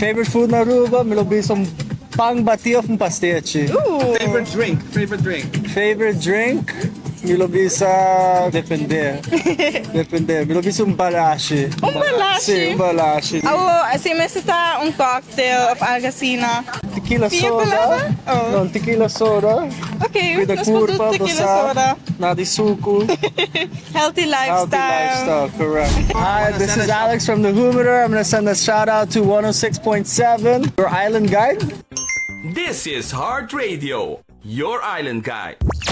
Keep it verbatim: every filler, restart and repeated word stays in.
Favorite food na Aruba? Me lo bisam pang batio from pastiche. Ooh. Favorite drink? Favorite drink? Favorite drink? Me lo bisa depende. Depende. Me lo bisa um balashi. Um balashi? Sim, um balashi. Oh, assim, mas está um cocktail of Algacina. Tequila Pia soda. palava? Oh. Non, tequila soda. Okay, With the let's put curva, tequila basta, soda. na di suku. Healthy lifestyle. Healthy lifestyle, correct. Hi, this is Alex from the Humidor. I'm gonna send a shout out to one oh six point seven, your island guide. This is Heart Radio, your island guide.